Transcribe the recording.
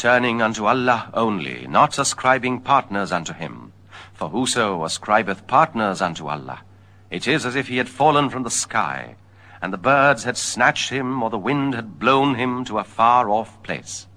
turning unto Allah only, not ascribing partners unto him. For whoso ascribeth partners unto Allah, it is as if he had fallen from the sky, and the birds had snatched him, or the wind had blown him to a far-off place.